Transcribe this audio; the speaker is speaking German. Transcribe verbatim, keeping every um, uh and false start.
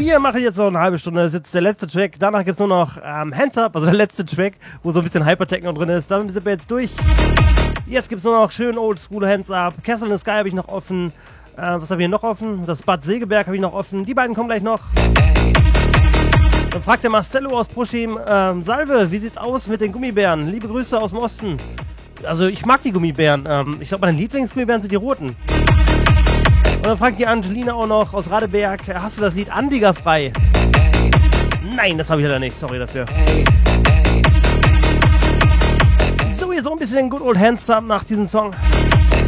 Wir machen jetzt noch eine halbe Stunde, das ist jetzt der letzte Track. Danach gibt es nur noch ähm, Hands Up, also der letzte Track, wo so ein bisschen Hypertechno drin ist. Damit sind wir jetzt durch. Jetzt gibt es nur noch schön Oldschool Hands Up. Castle in the Sky habe ich noch offen. Äh, was habe ich hier noch offen? Das Bad Segeberg habe ich noch offen. Die beiden kommen gleich noch. Dann fragt der Marcello aus Proschim, ähm, Salve, wie sieht's aus mit den Gummibären? Liebe Grüße aus dem Osten. Also ich mag die Gummibären. Ähm, ich glaube, meine Lieblingsgummibären sind die roten. Und dann fragt die Angelina auch noch aus Radeberg, hast du das Lied Andiger frei? Nein, das habe ich leider nicht, sorry dafür. So, jetzt auch ein bisschen Good Old Hands Up nach diesem Song.